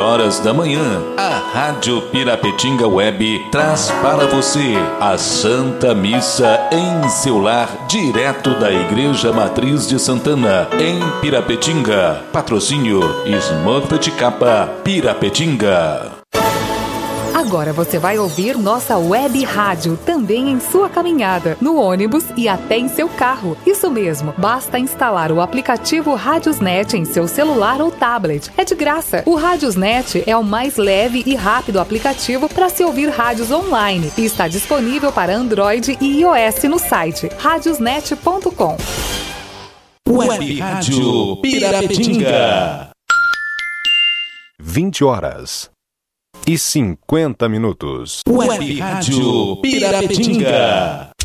horas da manhã, a Rádio Pirapetinga Web traz para você a Santa Missa em seu lar, direto da Igreja Matriz de Santana, em Pirapetinga. Patrocínio Smurfit Kappa Pirapetinga. Agora você vai ouvir nossa web rádio também em sua caminhada, no ônibus e até em seu carro. Isso mesmo, basta instalar o aplicativo Radiosnet em seu celular ou tablet. É de graça. O Radiosnet é o mais leve e rápido aplicativo para se ouvir rádios online e está disponível para Android e iOS no site radiosnet.com. Web Rádio Pirapetinga. 20h50. Web Rádio Pirapetinga.